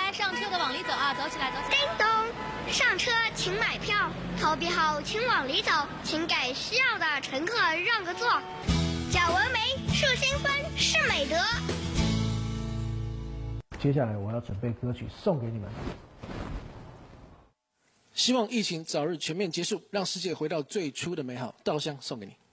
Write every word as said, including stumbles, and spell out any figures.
来上车的往里走啊，走起来，走起来。 叮咚，上车请买票，投币后请往里走，请给需要的乘客让个座。讲文明树新风是美德。 接下来我要准备歌曲送给你们。 希望疫情早日全面结束，让世界回到最初的美好。稻香送给你。